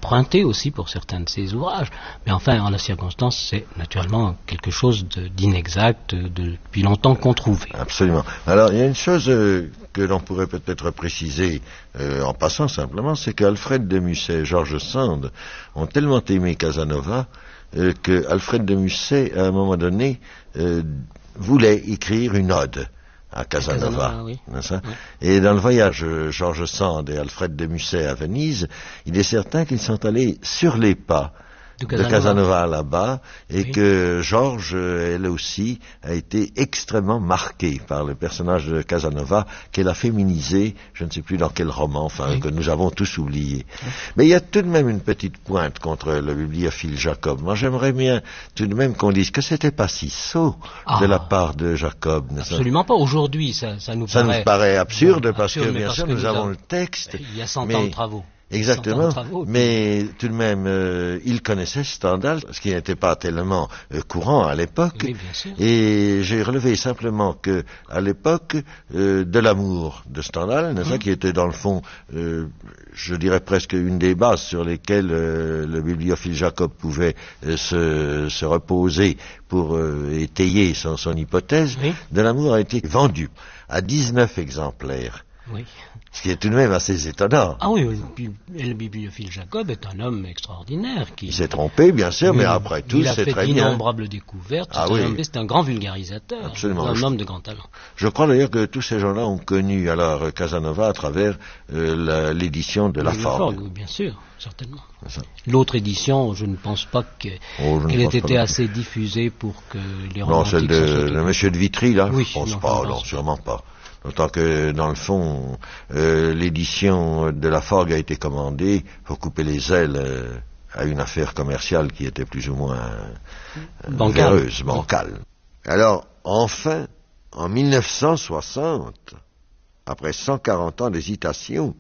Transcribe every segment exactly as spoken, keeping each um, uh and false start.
emprunté aussi pour certains de ses ouvrages. Mais enfin, en la circonstance, c'est naturellement quelque chose de, d'inexact de, depuis longtemps controuvé. Absolument. Alors, il y a une chose euh, que l'on pourrait peut-être préciser euh, en passant simplement, c'est qu'Alfred de Musset et George Sand ont tellement aimé Casanova euh, que Alfred de Musset, à un moment donné, euh, voulait écrire une ode à Casanova. Casanova, oui. N'est-ce pas? Oui. Et dans le voyage euh, George Sand et Alfred de Musset à Venise, il est certain qu'ils sont allés sur les pas De de Casanova. Casanova là-bas, et Oui. que Georges, euh, elle aussi, a été extrêmement marquée par le personnage de Casanova, qu'elle a féminisé, je ne sais plus dans quel roman, enfin, Oui. que nous avons tous oublié. Mais il y a tout de même une petite pointe contre le bibliophile Jacob. Moi, j'aimerais bien tout de même qu'on dise que c'était pas si sot Ah. de la part de Jacob. n'est-ce pas? Absolument pas. Aujourd'hui, ça, ça nous Ça paraît... nous paraît absurde, Bon, parce absurde, que, mais bien parce sûr, que nous, nous avons avons- le texte. Il y a cent mais- ans de travaux. cent ans Exactement, de travaux, mais tout de même, euh, il connaissait Stendhal, ce qui n'était pas tellement euh, courant à l'époque. Oui, bien sûr. Et j'ai relevé simplement que, à l'époque, euh, de l'amour de Stendhal, n'est-ce pas, qui était dans le fond, euh, je dirais presque une des bases sur lesquelles euh, le bibliophile Jacob pouvait euh, se, se reposer pour euh, étayer son, son hypothèse. Oui. De l'amour a été vendu à dix-neuf exemplaires. Oui. Ce qui est tout de même assez étonnant. Ah oui, oui, et le bibliophile Jacob est un homme extraordinaire qui... Il s'est trompé, bien sûr, Oui, mais après tout, il a c'est fait très bien. d'innombrables découverte. Ah c'est, oui. un homme- c'est un grand vulgarisateur. Absolument. Un homme de grand talent. Je crois d'ailleurs que tous ces gens-là ont connu alors Casanova à travers euh, la- l'édition de La Le Forgue. oui, bien sûr, certainement. C'est ça. L'autre édition, je ne pense pas que- Oh, je ne qu'elle ait pense pas été non assez diffusée pour que les Non, romantiques celle de, s'en soient de occupés. Monsieur de Vitry, là, Oui, je pense non, pas, je non, pense sûrement pas. D'autant que, dans le fond, euh, l'édition de La Forgue a été commandée pour couper les ailes euh, à une affaire commerciale qui était plus ou moins euh, Bancale. véreuse, bancale. Alors, enfin, en mille neuf cent soixante, après cent quarante ans d'hésitation,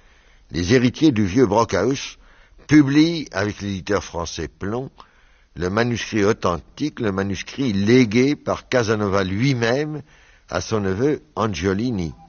les héritiers du vieux Brockhaus publient, avec l'éditeur français Plomb, le manuscrit authentique, le manuscrit légué par Casanova lui-même à son neveu Angiolini.